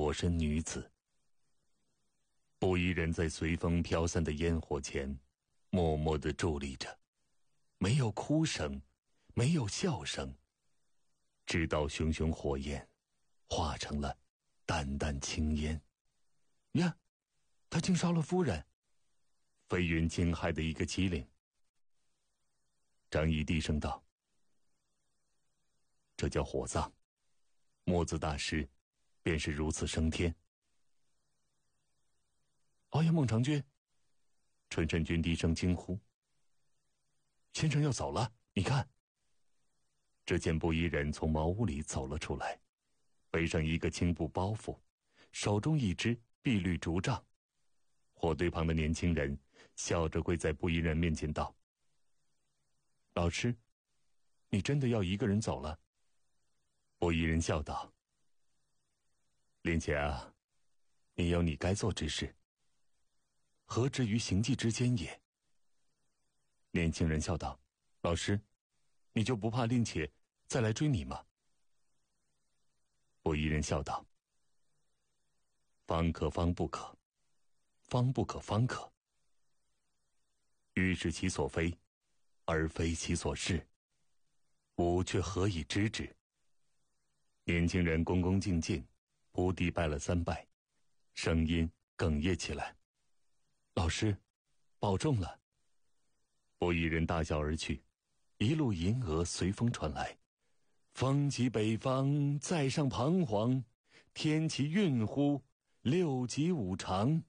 火身女子。不一人在随风飘散的烟火前默默地伫立着，没有哭声，没有笑声，直到熊熊火焰化成了淡淡青烟。呀，他竟烧了夫人！飞云惊骇的一个机灵。张仪低声道：“这叫火葬，墨子大师便是如此升天。”哎呀，孟尝君！春申君低声惊呼：“先生要走了，你看！”只见不一人从茅屋里走了出来，背上一个青布包袱，手中一支碧绿竹杖。火堆旁的年轻人笑着跪在不一人面前道：“老师，你真的要一个人走了？”不一人笑道：“林姐啊，你有你该做之事，何至于行迹之间也？”年轻人笑道：“老师，你就不怕令且再来追你吗？”不一人笑道：“方可方不可，方不可方可。欲是其所非，而非其所是，吾却何以知之？”年轻人恭恭敬敬伏地拜了3拜，声音哽咽起来：“老师，保重了。”不一人大笑而去，一路银娥随风传来：“风起北方，在上彷徨，天气运乎，6级5长。”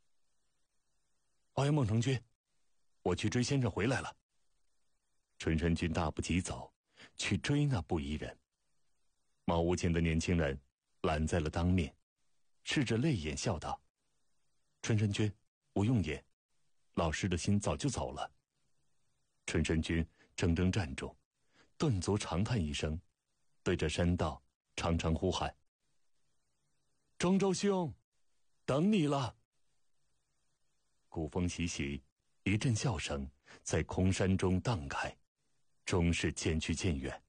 哎呀，孟尝君，我去追先生回来了。春申君大步疾走，去追那不一人。茅屋前的年轻人拦在了当面，拭着泪眼笑道：“春申君，无用也，老师的心早就走了。”春申君怔怔站住，顿足长叹一声，对着山道长长呼喊：“庄周兄，等你了！”鼓风习习，一阵笑声在空山中荡开，终是渐去渐远。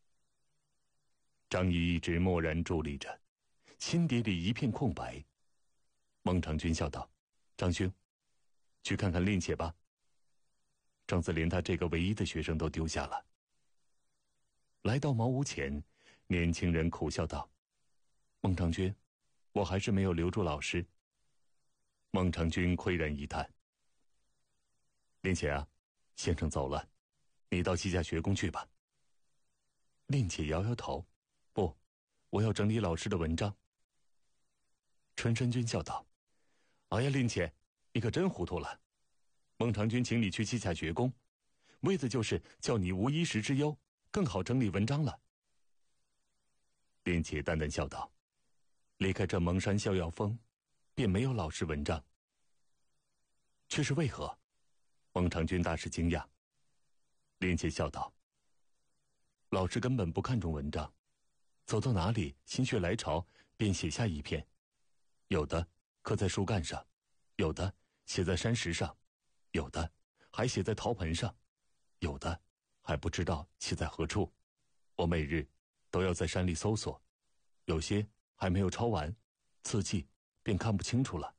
张仪一直默然伫立着，心底里一片空白。孟尝君笑道：“张兄，去看看令且吧。”庄子连他这个唯一的学生都丢下了。来到茅屋前，年轻人苦笑道：“孟尝君，我还是没有留住老师。”孟尝君喟然一叹：“令且啊，先生走了，你到西夏学宫去吧。”令且摇摇头：“不，我要整理老师的文章。”春申君笑道：“哎呀，令且，你可真糊涂了。孟尝君请你去西夏学宫，为的就是叫你无衣食之忧，更好整理文章了。”令且淡淡笑道：“离开这蒙山逍遥峰，便没有老师文章。”却是为何？孟尝君大是惊讶。令且笑道：“老师根本不看重文章，走到哪里心血来潮便写下一篇，有的刻在树干上，有的写在山石上，有的还写在陶盆上，有的还不知道写在何处。我每日都要在山里搜索，有些还没有抄完，字迹便看不清楚了。”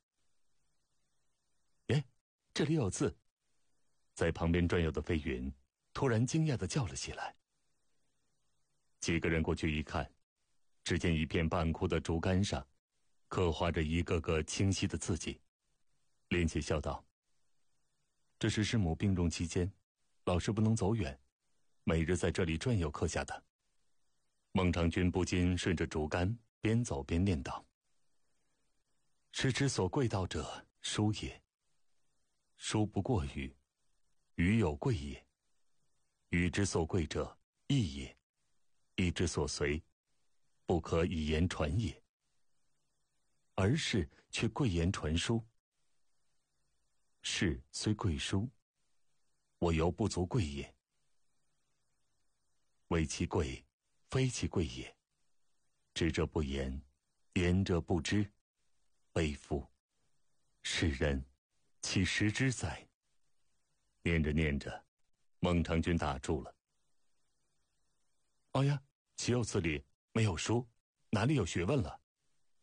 哎，这里有字！在旁边转悠的飞云突然惊讶地叫了起来。几个人过去一看，只见一片半枯的竹竿上刻画着一个个清晰的字迹。令且笑道：“这是师母病重期间，老师不能走远，每日在这里转悠刻下的。”孟尝君不禁顺着竹竿边走边念道：“师之所贵道者，书也。书不过语，语有贵也；语之所贵者，义也。义之所随，不可以言传也。而是却贵言传书。士虽贵书，我犹不足贵也。为其贵，非其贵也。知者不言，言者不知。悲夫！世人岂识之哉？”念着念着，孟尝君打住了。“哎呀，岂有此理！没有书，哪里有学问了？”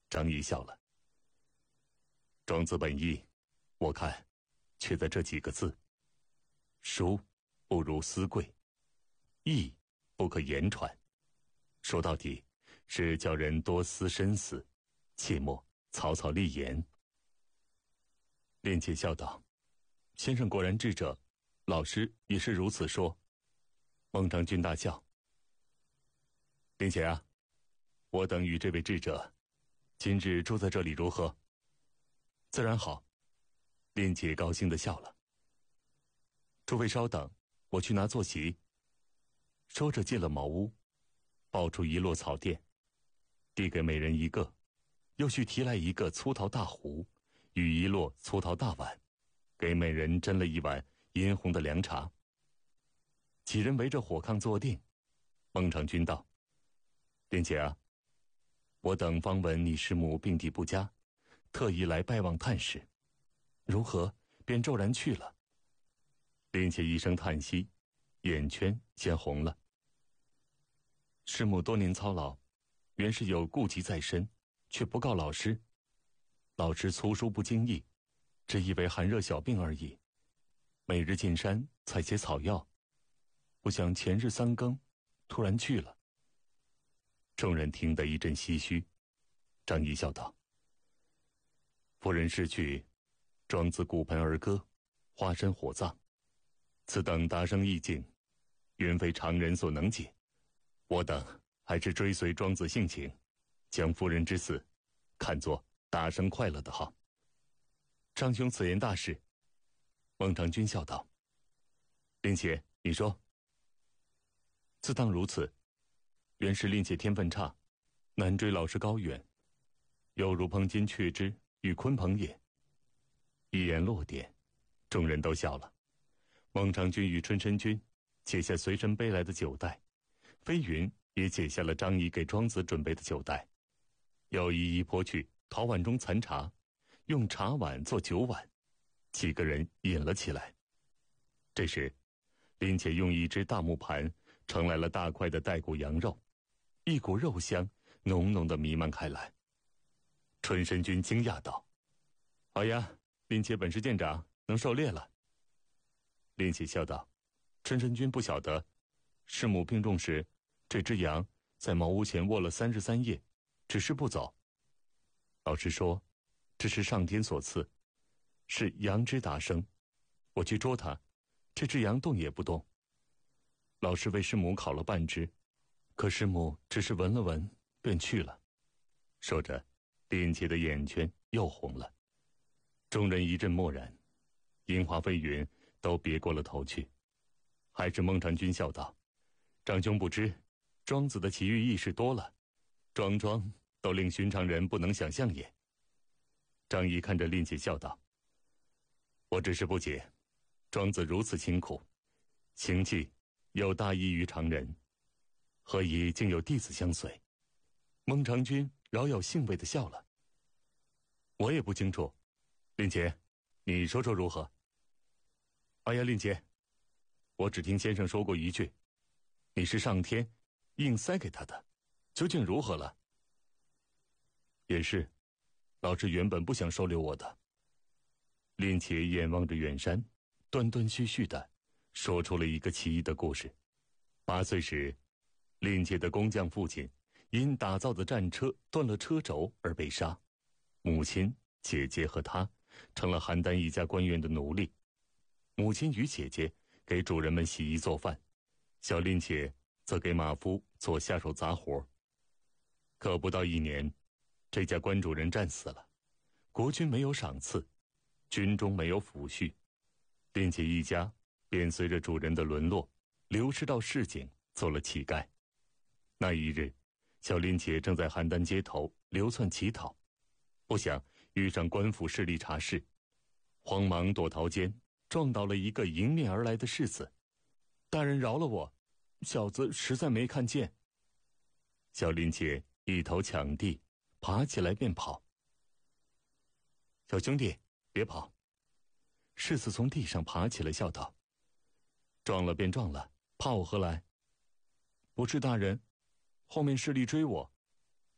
张仪笑了。庄子本意，我看，却在这几个字：书不如思贵，义不可言传。说到底，是叫人多思深思，切莫草草立言。练且笑道：“先生果然智者，老师也是如此说。”孟尝君大笑：“练且啊，我等与这位智者，今日住在这里如何？”“自然好。”练且高兴地笑了。“诸位稍等，我去拿坐席。”说着进了茅屋，抱出一摞草垫，递给每人一个，又去提来一个粗陶大壶与一摞粗陶大碗，给每人斟了一碗殷红的凉茶。几人围着火炕坐定。孟尝君道：“练且啊，我等方闻你师母病体不佳，特意来拜望探视，如何便骤然去了？”练且一声叹息，眼圈先红了。师母多年操劳，原是有顾忌在身，却不告老师。老师粗疏不经意，只以为寒热小病而已。每日进山采些草药，不想前日三更，突然去了。众人听得一阵唏嘘。张仪笑道：“夫人逝去，庄子骨盆而歌，花身火葬，此等达生意境，原非常人所能解。我等还是追随庄子性情，将夫人之死看作大生快乐的好。”张兄此言大是。孟尝君笑道：“练且，你说。”“自当如此。原是练且天分差，难追老师高远，犹如烹金雀之与鲲鹏也。”一言落点，众人都笑了。孟尝君与春申君解下随身背来的酒袋，飞云也解下了张仪给庄子准备的酒袋，又一一泼去陶碗中残茶，用茶碗做酒碗，几个人饮了起来。这时，练且用一只大木盘盛来了大块的带骨羊肉，一股肉香浓浓的弥漫开来。春申君惊讶道：“好呀，练且本事见长，能狩猎了。”练且笑道：“春申君不晓得，师母病重时，这只羊在茅屋前卧了3日3夜，只是不走。老师说，这是上天所赐，是羊之达生。我去捉它，这只羊动也不动。老师为师母烤了半只，可师母只是闻了闻，便去了。”说着，练且的眼圈又红了。众人一阵默然，樱花飞云都别过了头去。还是孟尝君笑道：“张兄不知，庄子的奇遇异事多了，桩桩都令寻常人不能想象也。”张仪看着练且笑道：“我只是不解，庄子如此清苦，行迹又大异于常人，何以竟有弟子相随？”孟尝君饶有兴味地笑了：“我也不清楚，练且，你说说如何？”“哎呀，练且，我只听先生说过一句，你是上天硬塞给他的，究竟如何了？”“也是，老师原本不想收留我的。”练且眼望着远山，断断续续地说出了一个奇异的故事。8岁时，练且的工匠父亲因打造的战车断了车轴而被杀，母亲、姐姐和他成了邯郸一家官员的奴隶。母亲与姐姐给主人们洗衣做饭，小练且则给马夫做下手杂活。可不到1年，这家官主人战死了，国君没有赏赐，军中没有抚恤，练且一家便随着主人的沦落，流失到市井做了乞丐。那一日，小练且正在邯郸街头流窜乞讨，不想遇上官府势力查事，慌忙躲逃间撞倒了一个迎面而来的士子。“大人饶了我，小子实在没看见。”小练且一头抢地，爬起来便跑。“小兄弟，别跑！”士子从地上爬起来笑道：“撞了便撞了，怕我何来？”“不是大人，后面势力追我。”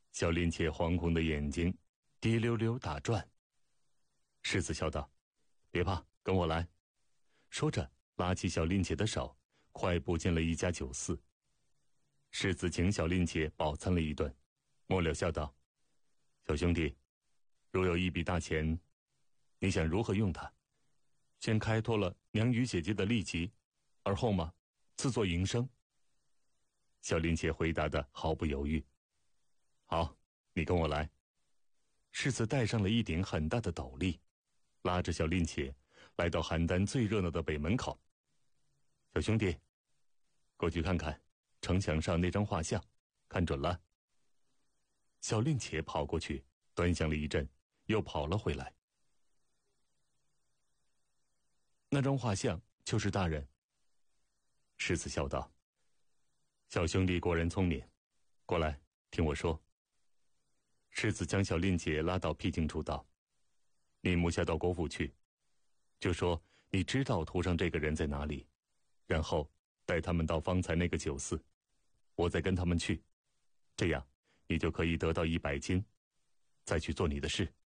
小林且惶恐的眼睛滴溜溜打转。世子笑道：“别怕，跟我来。”说着拉起小林且的手，快步进了一家酒肆。世子请小林且饱餐了一顿，末了笑道：“小兄弟，如有一笔大钱，你想如何用它？先开脱了娘与姐姐的痢疾，而后嘛，自作营生。”小林且回答的毫不犹豫：“好，你跟我来。”世子戴上了一顶很大的斗笠，拉着小林且来到邯郸最热闹的北门口。“小兄弟，过去看看城墙上那张画像，看准了。”小林且跑过去端详了一阵，又跑了回来。“那张画像就是大人。”世子笑道：“小兄弟果然聪明，过来听我说。”世子将小林且拉到僻静处道：“你母下到国府去，就说你知道图上这个人在哪里，然后带他们到方才那个酒肆，我再跟他们去，这样你就可以得到100金，再去做你的事。”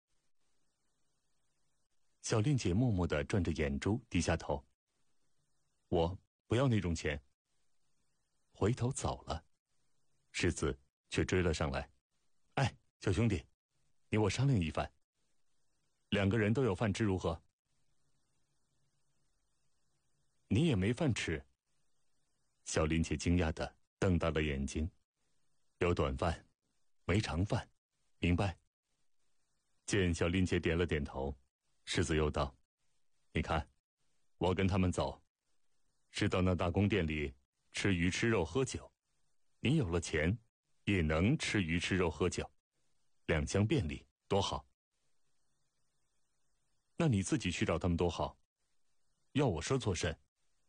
小林且默默地转着眼珠，低下头：“我不要那种钱。”回头走了，世子却追了上来：“哎，小兄弟，你我商量一番，2个人都有饭吃如何？”“你也没饭吃？”小林且惊讶地瞪大了眼睛：“有短饭，没长饭，明白？”见小林且点了点头，世子又道：“你看，我跟他们走，是到那大宫殿里吃鱼吃肉喝酒，你有了钱，也能吃鱼吃肉喝酒，两相便利，多好。”“那你自己去找他们多好，要我说错甚？”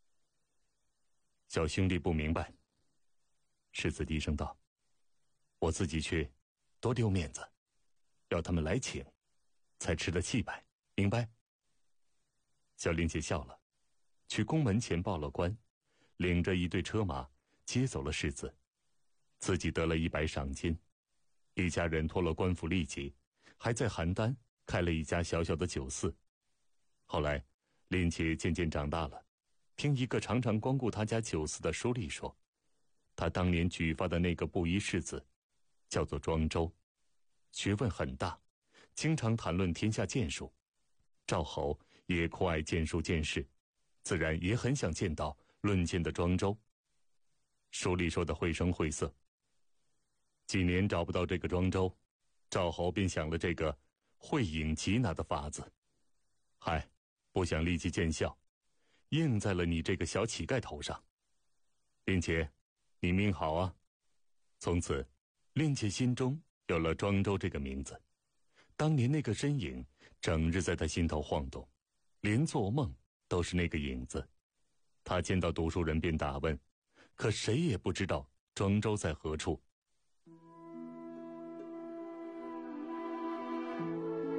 小兄弟不明白。世子低声道：“我自己去，多丢面子，要他们来请，才吃得气派，明白？”小林且笑了，去宫门前报了官，领着一队车马接走了世子，自己得了100赏金，一家人托了官府痢疾，还在邯郸开了一家小小的酒肆。后来林且渐渐长大了，听一个常常光顾他家酒肆的书吏说，他当年举发的那个布衣世子叫做庄周，学问很大，经常谈论天下剑术。赵侯也酷爱剑术剑士，自然也很想见到论剑的庄周。书吏说的绘声绘色。几年找不到这个庄周，赵侯便想了这个会引缉拿的法子。嗨，不想立即见效，应在了你这个小乞丐头上。并且你命好啊。从此令且心中有了庄周这个名字。当年那个身影整日在他心头晃动，连做梦都是那个影子。他见到读书人便打问，可谁也不知道庄周在何处。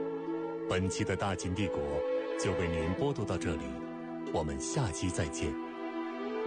本期的大秦帝国就为您播读到这里，我们下期再见。